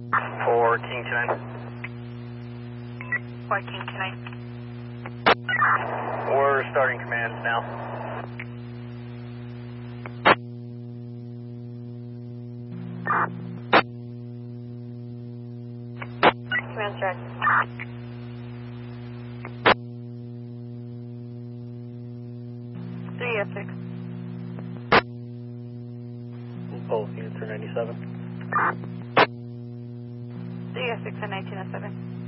For King 29. For King 29. We're starting commands now. Command start. Three S6. Both units are 97. 3 S6 and 1907.